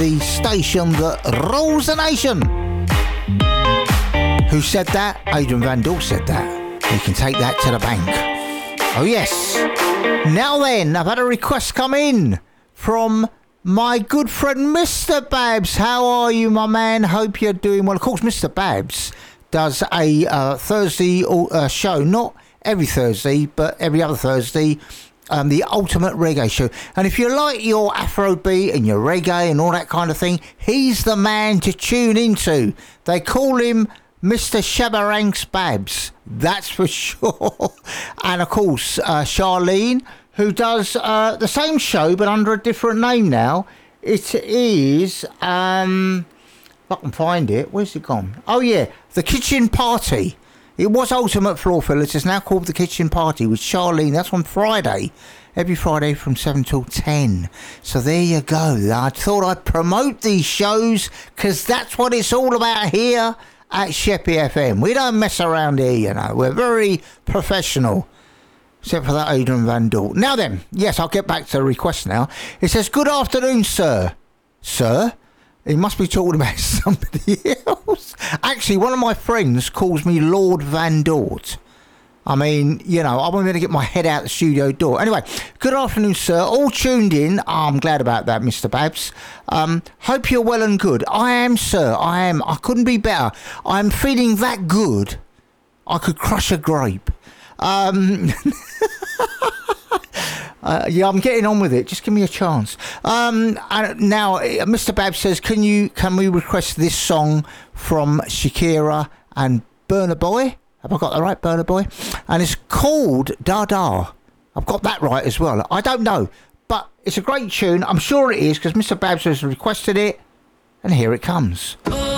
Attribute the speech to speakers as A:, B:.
A: The station that rules the nation. Who said that? Adrian Van Dort said that. You can take that to the bank. Oh yes. Now then, I've had a request come in from my good friend Mr. Babs. How are you, my man? Hope you're doing well. Of course, Mr. Babs does a Thursday show, not every Thursday, but every other Thursday, the Ultimate Reggae Show. And if you like your Afrobeat and your reggae and all that kind of thing, he's the man to tune into. They call him Mr. Shabaranks Babs, that's for sure. And of course, Charlene, who does the same show but under a different name now. It is, if I can find it, where's it gone? Oh yeah, The Kitchen Party. It was Ultimate Floor Fillers. It's now called The Kitchen Party with Charlene. That's on Friday. Every Friday from 7 till 10. So there you go. I thought I'd promote these shows because that's what it's all about here at Sheppy FM. We don't mess around here, you know. We're very professional. Except for that Adrian Van Dort. Now then, yes, I'll get back to the request now. It says, good afternoon, sir. Sir? He must be talking about somebody else. Actually, one of my friends calls me Lord Van Dort. I mean, you know, I'm going to get my head out the studio door. Anyway, good afternoon, sir. All tuned in. Oh, I'm glad about that, Mr. Babs. Hope you're well and good. I am, sir. I am. I couldn't be better. I'm feeling that good, I could crush a grape. Yeah, I'm getting on with it. Just give me a chance. And now, Mr. Babs says, can we request this song from Shakira and Burna Boy? Have I got that right, Burna Boy? And it's called Dada. I've got that right as well. I don't know, but it's a great tune. I'm sure it is because Mr. Babs has requested it, and here it comes.